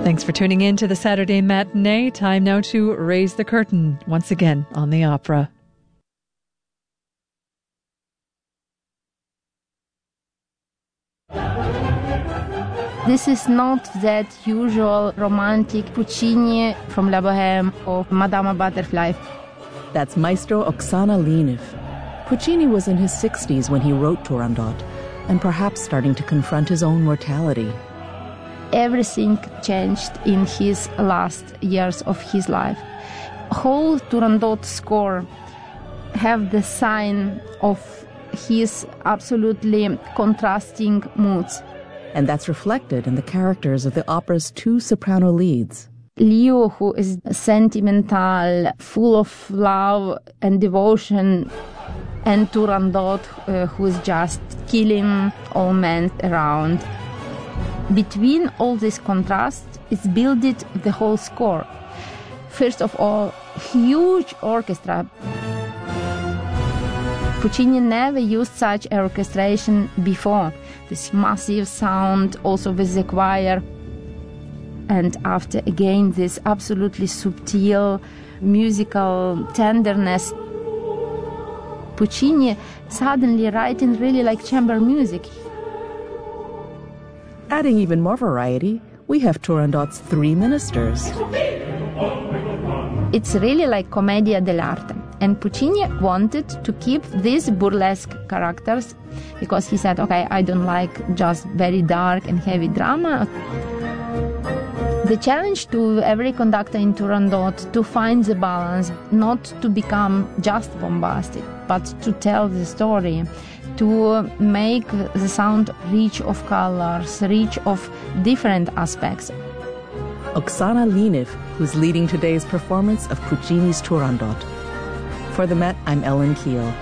Thanks for tuning in to the Saturday Matinee. Time now to raise the curtain once again on the opera. This is not that usual romantic Puccini from La Bohème or Madama Butterfly. That's Maestro Oksana Linev. Puccini was in his 60s when he wrote Turandot, and perhaps starting to confront his own mortality. Everything changed in his last years of his life. Whole Turandot score have the sign of his absolutely contrasting moods. And that's reflected in the characters of the opera's two soprano leads. Leo, who is sentimental, full of love and devotion, and Turandot, who is just killing all men around. Between all this contrast is built the whole score. First of all, huge orchestra. Puccini never used such orchestration before. This massive sound, also with the choir. And after, again, this absolutely subtle musical tenderness. Puccini suddenly writing really like chamber music. Adding even more variety, we have Turandot's three ministers. It's really like commedia dell'arte. And Puccini wanted to keep these burlesque characters because he said, okay, I don't like just very dark and heavy drama. The challenge to every conductor in Turandot to find the balance, not to become just bombastic, but to tell the story, to make the sound rich of colors, rich of different aspects. Oksana Linev, who's leading today's performance of Puccini's Turandot. For the Met, I'm Ellen Keel.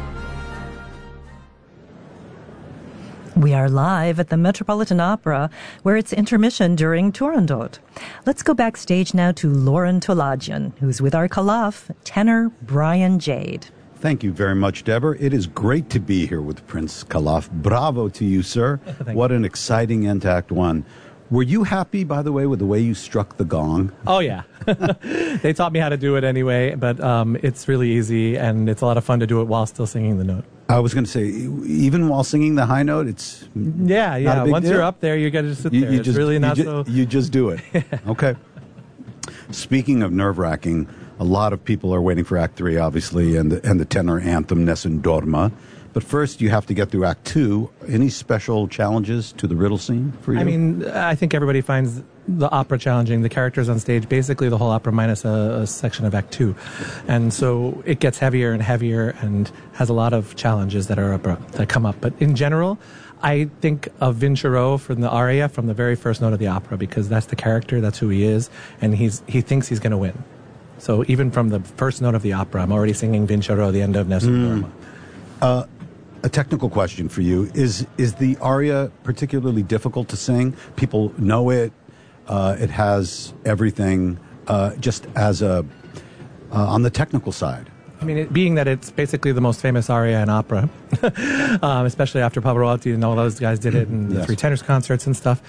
We are live at the Metropolitan Opera, where it's intermission during Turandot. Let's go backstage now to Lauren Tolajian, who's with our Kalaf, tenor Brian Jade. Thank you very much, Deborah. It is great to be here with Prince Kalaf. Bravo to you, sir. What an exciting end to Act One. Were you happy, by the way, with the way you struck the gong? Oh, yeah. They taught me how to do it anyway, but it's really easy, and it's a lot of fun to do it while still singing the note. I was going to say, even while singing the high note, it's yeah. Not a big Once deal. You're up there, you got to just sit there. It's really not so... You just do it. Okay. Speaking of nerve-wracking, a lot of people are waiting for Act 3, obviously, and the tenor anthem, Nessun Dorma. But first, you have to get through Act 2. Any special challenges to the riddle scene for you? I mean, I think everybody finds the opera challenging. The characters on stage, basically the whole opera minus a section of Act 2. And so it gets heavier and heavier and has a lot of challenges that come up. But in general, I think of Vincero from the aria from the very first note of the opera, because that's the character, that's who he is, and he thinks he's going to win. So even from the first note of the opera, I'm already singing Vincero, the end of Nessun Dorma. A technical question for you. Is the aria particularly difficult to sing? People know it. It has everything just as on the technical side. I mean, being that it's basically the most famous aria in opera, especially after Pavarotti and all those guys did it in the Three Tenors concerts and stuff.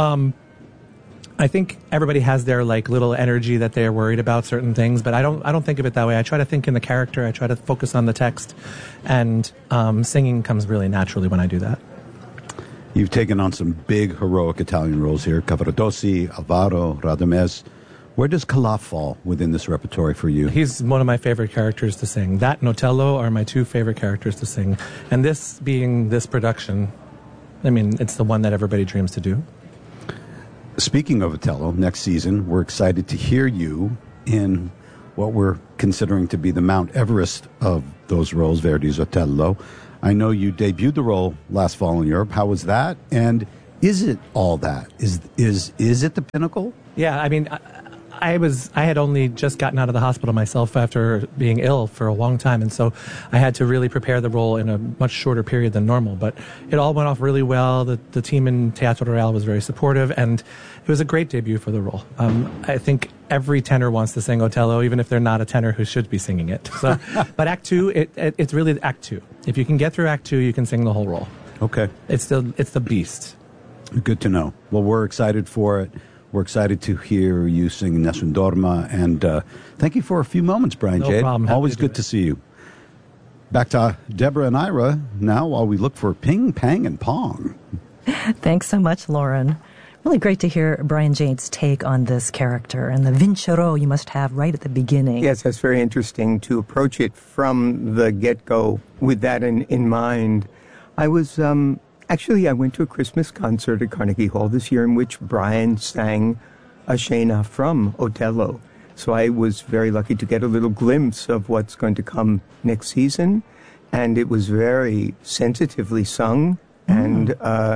I think everybody has their little energy that they're worried about certain things, but I don't think of it that way. I try to think in the character. I try to focus on the text, and singing comes really naturally when I do that. You've taken on some big heroic Italian roles here: Cavaradossi, Alvaro, Radames. Where does Kalaf fall within this repertory for you? He's one of my favorite characters to sing. That and Otello are my two favorite characters to sing, and this being this production, I mean, it's the one that everybody dreams to do. Speaking of Otello, next season, we're excited to hear you in what we're considering to be the Mount Everest of those roles, Verdi's Otello. I know you debuted the role last fall in Europe. How was that? And is it all that? Is it the pinnacle? Yeah, I mean, I had only just gotten out of the hospital myself after being ill for a long time, and so I had to really prepare the role in a much shorter period than normal. But it all went off really well. The team in Teatro Real was very supportive, and it was a great debut for the role. I think every tenor wants to sing Otello, even if they're not a tenor who should be singing it. So, but Act 2, it's really Act 2. If you can get through Act 2, you can sing the whole role. Okay. It's the beast. Good to know. Well, we're excited for it. We're excited to hear you sing Nessun Dorma, and thank you for a few moments, Brian No Jade. problem. Always good to see you. Back to Deborah and Ira now while we look for Ping, Pang, and Pong. Thanks so much, Lauren. Really great to hear Brian Jade's take on this character and the vincero you must have right at the beginning. Yes, that's very interesting to approach it from the get-go with that in mind. I was, actually, I went to a Christmas concert at Carnegie Hall this year in which Brian sang a scena from Otello. So I was very lucky to get a little glimpse of what's going to come next season. And it was very sensitively sung and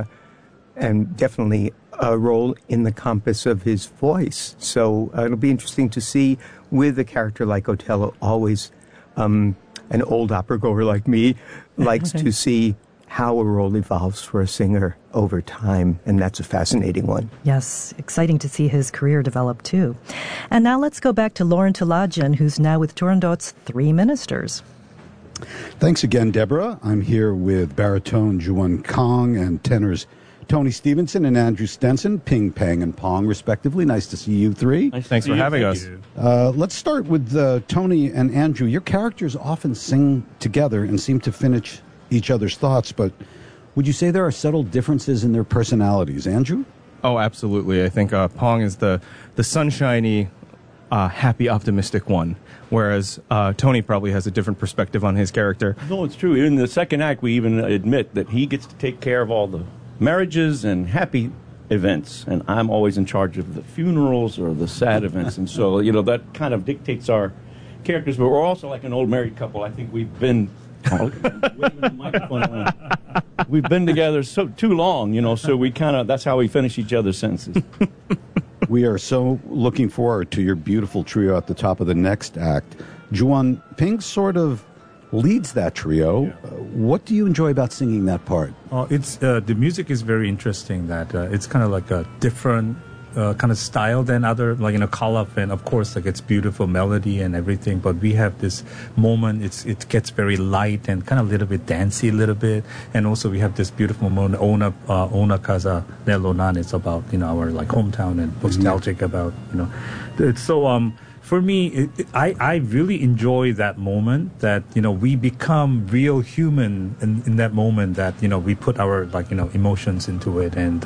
definitely a role in the compass of his voice. So it'll be interesting to see with a character like Otello, always an old opera goer like me likes to see how a role evolves for a singer over time, and that's a fascinating one. Yes, exciting to see his career develop too. And now let's go back to Lauren Tulajian, who's now with Turandot's Three Ministers. Thanks again, Deborah. I'm here with baritone Juan Kong and tenors Tony Stevenson and Andrew Stenson, Ping, Pang, and Pong, respectively. Nice to see you three. Thanks for having us. Let's start with Tony and Andrew. Your characters often sing together and seem to finish each other's thoughts, but would you say there are subtle differences in their personalities? Andrew? Oh, absolutely. I think Pong is the sunshiny, happy, optimistic one, whereas Tony probably has a different perspective on his character. No, it's true. In the second act, we even admit that he gets to take care of all the marriages and happy events, and I'm always in charge of the funerals or the sad events, and so, that kind of dictates our characters, but we're also like an old married couple. I think we've been... waving the microphone around. We've been together too long, so we that's how we finish each other's sentences. We are so looking forward to your beautiful trio at the top of the next act. Juan, Ping sort of leads that trio. What do you enjoy about singing that part? It's the music is very interesting. That it's kind of like a different kind of style than other, Kalaf, and of course, it's beautiful melody and everything. But we have this moment. It gets very light and kind of a little bit dancey, a little bit, and also we have this beautiful moment. Ona Casa Nelonan. It's about our hometown and nostalgic about It's so. For me, I really enjoy that moment that, we become real human in that moment that, we put our, emotions into it. And,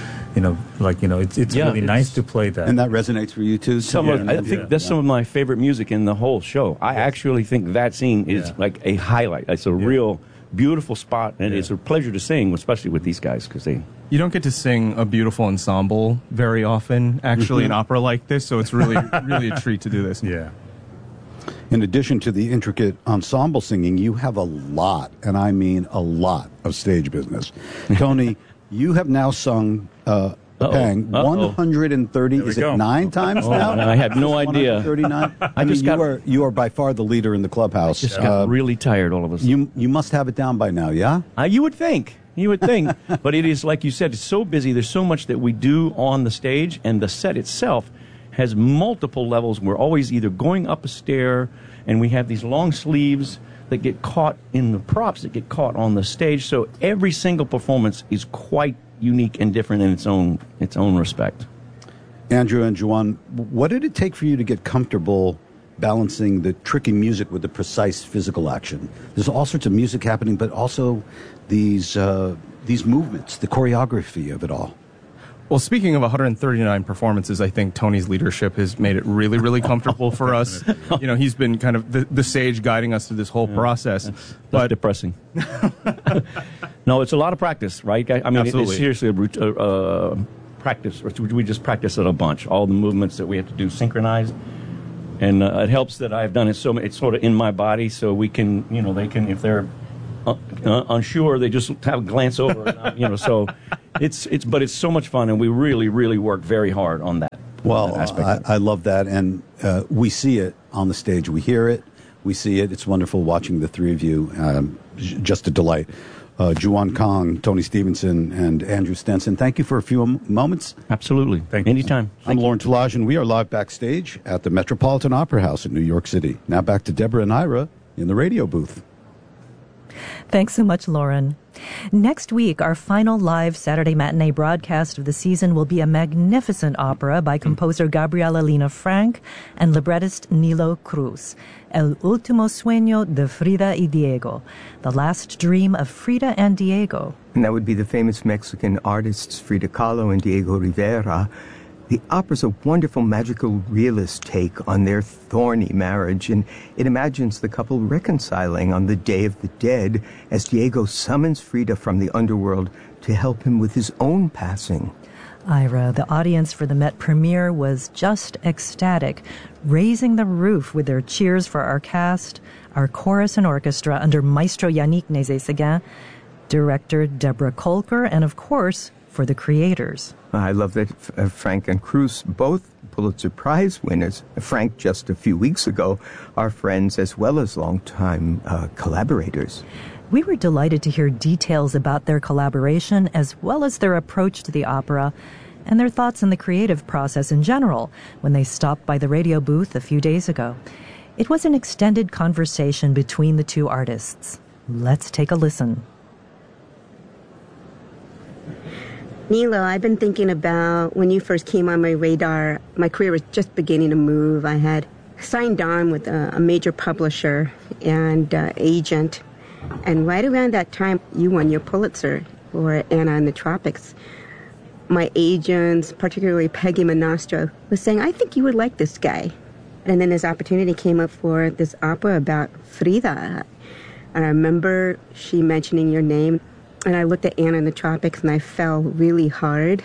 it's really nice to play that. And that resonates for you, too? I think that's some of my favorite music in the whole show. I actually think that scene is like a highlight. It's a real beautiful spot, and it's a pleasure to sing, especially with these guys, because they... You don't get to sing a beautiful ensemble very often, actually, in opera like this, so it's really, really a treat to do this. Yeah. In addition to the intricate ensemble singing, you have a lot, and I mean a lot, of stage business. Tony, you have now sung Pang 130, is it 9 times now? I had no idea. 139? You are by far the leader in the clubhouse. Just got really tired all of a sudden. You must have it down by now, yeah? You would think. But it is, like you said, it's so busy. There's so much that we do on the stage, and the set itself has multiple levels. We're always either going up a stair, and we have these long sleeves that get caught in the props, that get caught on the stage. So every single performance is quite unique and different in its own respect. Andrew and Juan, what did it take for you to get comfortable balancing the tricky music with the precise physical action? There's all sorts of music happening, but also these movements, the choreography of it all. Well, speaking of 139 performances, I think Tony's leadership has made it really, really comfortable for us. He's been kind of the sage guiding us through this whole process. That's depressing. No, it's a lot of practice, right? I mean, it's seriously a practice. We just practice it a bunch. All the movements that we have to do synchronized. And it helps that I've done it so it's sort of in my body, so we can, they can, if they're unsure, they just have a glance over, so but it's so much fun, and we really, really work very hard on that. Well, I love that, and we see it on the stage. We hear it, we see it. It's wonderful watching the three of you. Just a delight. Juan Kong, Tony Stevenson, and Andrew Stenson, thank you for a few moments. Absolutely. Thank you. Anytime. I'm Lauren Tulajian. We are live backstage at the Metropolitan Opera House in New York City. Now back to Deborah and Ira in the radio booth. Thanks so much, Lauren. Next week, our final live Saturday matinee broadcast of the season will be a magnificent opera by composer Gabriela Lina Frank and librettist Nilo Cruz, El Último Sueño de Frida y Diego, The Last Dream of Frida and Diego. And that would be the famous Mexican artists Frida Kahlo and Diego Rivera. The opera's a wonderful magical realist take on their thorny marriage, and it imagines the couple reconciling on the Day of the Dead as Diego summons Frida from the underworld to help him with his own passing. Ira, the audience for the Met premiere was just ecstatic, raising the roof with their cheers for our cast, our chorus and orchestra under Maestro Yannick Nézet-Séguin, director Deborah Kolker, and of course, for the creators. I love that Frank and Cruz, both Pulitzer Prize winners, Frank just a few weeks ago, are friends as well as longtime collaborators. We were delighted to hear details about their collaboration as well as their approach to the opera and their thoughts on the creative process in general when they stopped by the radio booth a few days ago. It was an extended conversation between the two artists. Let's take a listen. Nilo, I've been thinking about when you first came on my radar, my career was just beginning to move. I had signed on with a major publisher and agent. And right around that time, you won your Pulitzer for Anna in the Tropics. My agents, particularly Peggy Monastro, was saying, I think you would like this guy. And then this opportunity came up for this opera about Frida. And I remember she mentioning your name. And I looked at Anna in the Tropics, and I fell really hard.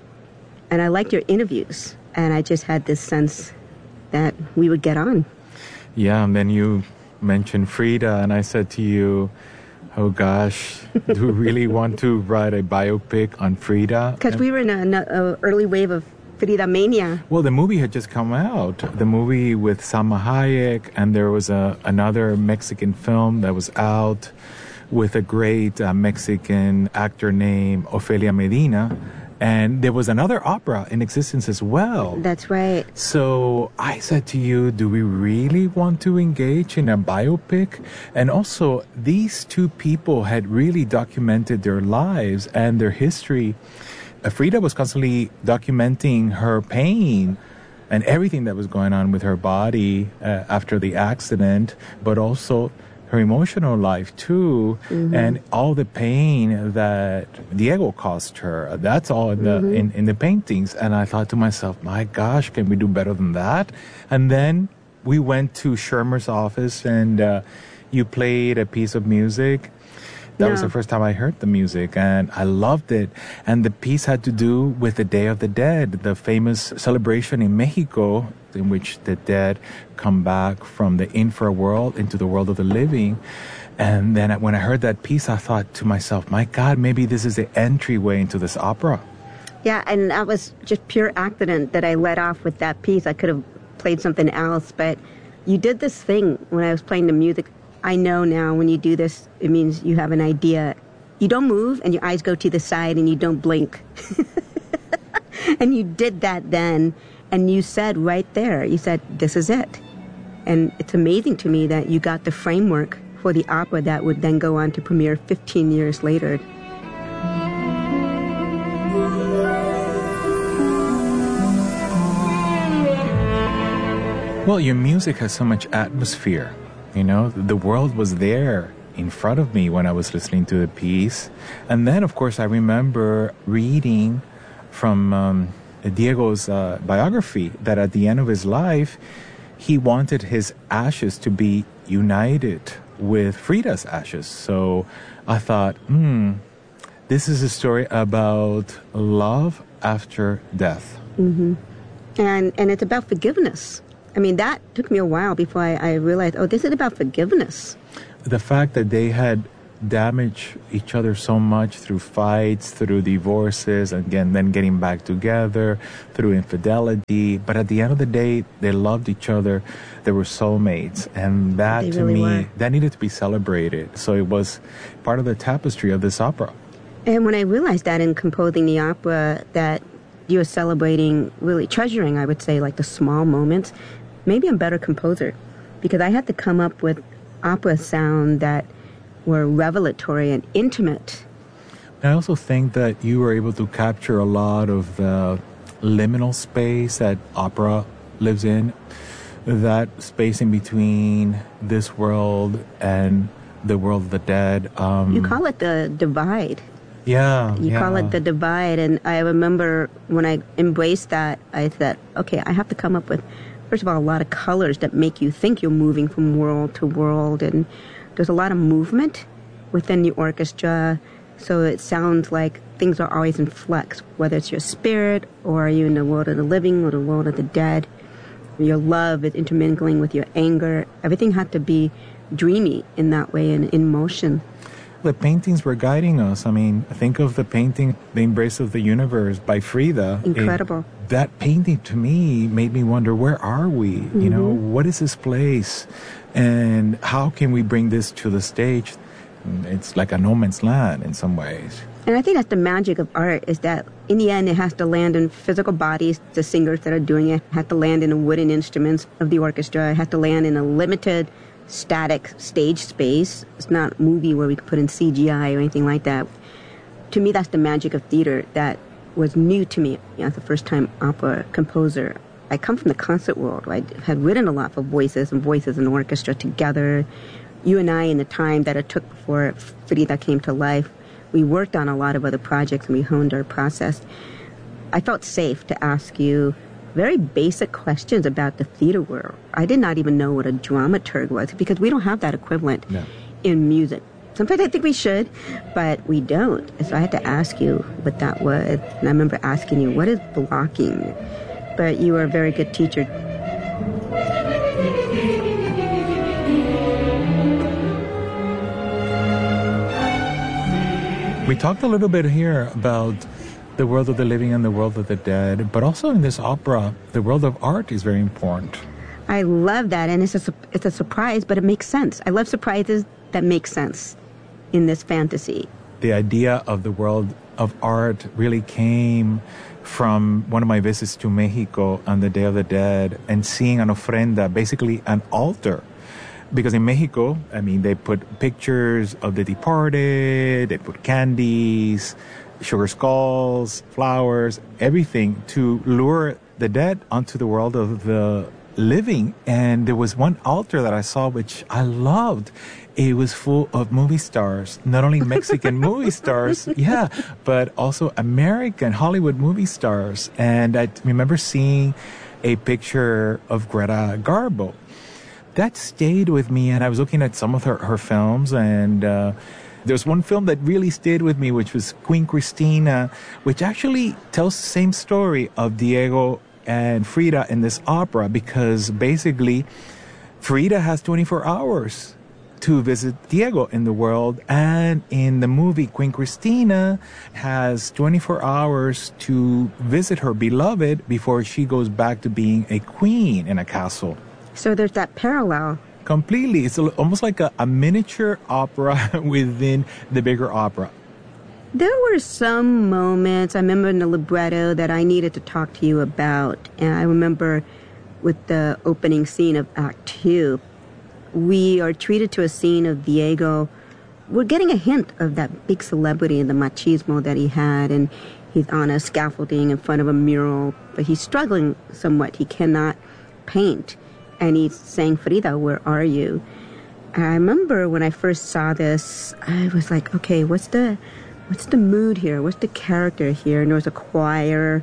And I liked your interviews. And I just had this sense that we would get on. Yeah, and then you mentioned Frida, and I said to you, oh gosh, do we really want to write a biopic on Frida? Because we were in an early wave of Frida mania. Well, the movie had just come out. The movie with Salma Hayek, and there was another Mexican film that was out with a great Mexican actor named Ofelia Medina. And there was another opera in existence as well. That's right. So I said to you, do we really want to engage in a biopic? And also, these two people had really documented their lives and their history. Frida was constantly documenting her pain and everything that was going on with her body after the accident, but also her emotional life too, and all the pain that Diego caused her. That's all in the in the paintings. And I thought to myself, my gosh, can we do better than that? And then we went to Schirmer's office, and you played a piece of music. That was the first time I heard the music, and I loved it. And the piece had to do with the Day of the Dead, the famous celebration in Mexico in which the dead come back from the infraworld into the world of the living. And then when I heard that piece, I thought to myself, my God, maybe this is the entryway into this opera. Yeah, and that was just pure accident that I let off with that piece. I could have played something else, but you did this thing when I was playing the music. I know now when you do this, it means you have an idea. You don't move and your eyes go to the side and you don't blink. And you did that then, and you said right there, you said, this is it. And it's amazing to me that you got the framework for the opera that would then go on to premiere 15 years later. Well, your music has so much atmosphere. You know, the world was there in front of me when I was listening to the piece. And then, of course, I remember reading from Diego's biography that at the end of his life, he wanted his ashes to be united with Frida's ashes. So I thought, this is a story about love after death. And it's about forgiveness. I mean, that took me a while before I realized, this is about forgiveness. The fact that they had damaged each other so much through fights, through divorces, and again, then getting back together, through infidelity. But at the end of the day, they loved each other. They were soulmates. And that, they to really me, were. That needed to be celebrated. So it was part of the tapestry of this opera. And when I realized that in composing the opera, that you were celebrating, really treasuring, I would say, like the small moments, maybe I'm a better composer, because I had to come up with opera sound that were revelatory and intimate. I also think that you were able to capture a lot of the liminal space that opera lives in, that space in between this world and the world of the dead. You call it the divide. Yeah. You call it the divide. And I remember when I embraced that, I said, okay, I have to come up with, first of all, a lot of colors that make you think you're moving from world to world. And there's a lot of movement within the orchestra. So it sounds like things are always in flux, whether it's your spirit or are you in the world of the living or the world of the dead. Your love is intermingling with your anger. Everything had to be dreamy in that way and in motion. The paintings were guiding us. I mean, think of the painting, The Embrace of the Universe by Frida. Incredible. That painting to me made me wonder, where are we? Mm-hmm. You know, what is this place? And how can we bring this to the stage? It's like a no man's land in some ways. And I think that's the magic of art, is that in the end it has to land in physical bodies. The singers that are doing it have to land in the wooden instruments of the orchestra. It has to land in a limited, static stage space. It's not a movie where we could put in CGI or anything like that. To me, that's the magic of theater that was new to me as a first-time opera composer. I come from the concert world. I had written a lot for voices and orchestra together. You and I, in the time that it took before Frida came to life, we worked on a lot of other projects and we honed our process. I felt safe to ask you very basic questions about the theater world. I did not even know what a dramaturg was because we don't have that equivalent in music. Sometimes I think we should, but we don't. So I had to ask you what that was. And I remember asking you, what is blocking? But you were a very good teacher. We talked a little bit here about the world of the living and the world of the dead, but also in this opera, the world of art is very important. I love that, and it's a surprise, but it makes sense. I love surprises that make sense in this fantasy. The idea of the world of art really came from one of my visits to Mexico on the Day of the Dead and seeing an ofrenda, basically an altar. Because in Mexico, I mean, they put pictures of the departed, they put candies, sugar skulls, flowers, everything to lure the dead onto the world of the living. And there was one altar that I saw which I loved. It was full of movie stars, not only Mexican movie stars, but also American Hollywood movie stars. And I remember seeing a picture of Greta Garbo. That stayed with me, and I was looking at some of her films, and there's one film that really stayed with me, which was Queen Christina, which actually tells the same story of Diego and Frida in this opera, because basically Frida has 24 hours to visit Diego in the world, and in the movie Queen Christina has 24 hours to visit her beloved before she goes back to being a queen in a castle. So there's that parallel. Completely. It's almost like a miniature opera within the bigger opera. There were some moments, I remember in the libretto, that I needed to talk to you about. And I remember with the opening scene of Act 2, we are treated to a scene of Diego. We're getting a hint of that big celebrity and the machismo that he had. And he's on a scaffolding in front of a mural, but he's struggling somewhat. He cannot paint. And he's saying, Frida, where are you? And I remember when I first saw this, I was like, okay, what's the mood here? What's the character here? And there was a choir,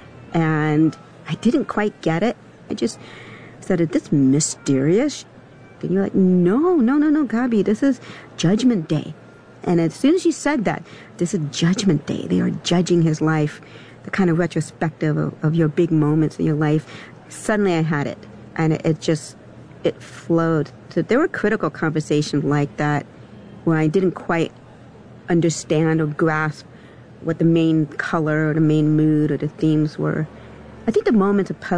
and I didn't quite get it. I just said, is this mysterious? And you're like, no, Gabi, this is Judgment Day. And as soon as you said that, this is Judgment Day. They are judging his life, the kind of retrospective of your big moments in your life. Suddenly I had it. And it flowed. So there were critical conversations like that where I didn't quite understand or grasp what the main color or the main mood or the themes were. I think the moments of